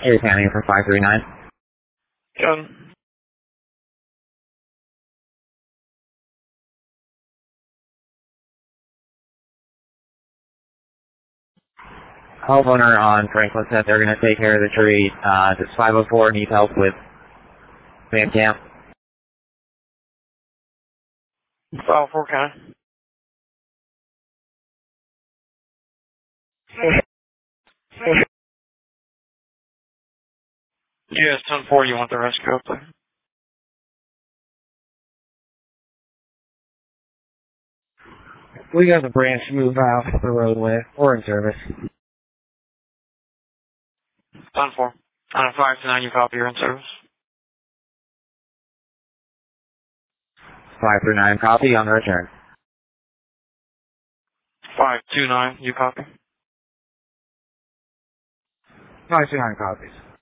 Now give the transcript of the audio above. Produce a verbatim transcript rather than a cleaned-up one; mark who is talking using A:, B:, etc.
A: Air County for five three nine.
B: Done.
A: Homeowner on Franklin said they're going to take care of the tree. Uh, it's five oh four, needs help with Van Camp.
B: five oh four County. Yes, ten four, you want the rescue up there?
C: We got the branch move out the roadway. We're in service.
B: ten four. On a five to nine, you copy, you're in service.
A: five three nine, copy on the return.
B: five two nine, you copy.
C: five two nine copies.